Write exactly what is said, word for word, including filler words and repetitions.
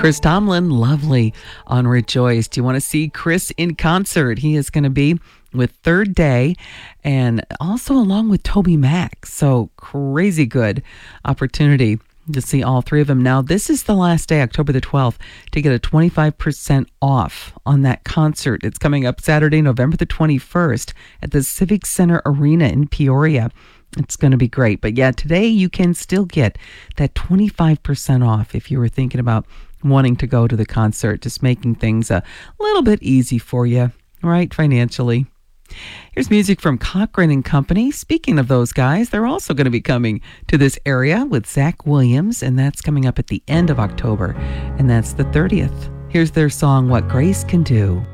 Chris Tomlin, lovely on Rejoice. Do you want to see Chris in concert? He is going to be with Third Day and also along with Toby Mac. So crazy good opportunity to see all three of them. Now, this is the last day, October the twelfth, to get a twenty-five percent off on that concert. It's coming up Saturday, November the twenty-first at the Civic Center Arena in Peoria. It's going to be great. But yeah, today you can still get that twenty-five percent off if you were thinking about wanting to go to the concert, just making things a little bit easy for you, right, financially. Here's music from Cochran and Company. Speaking of those guys, they're also going to be coming to this area with Zach Williams, and that's coming up at the end of October, and that's the thirtieth. Here's their song, What Grace Can Do.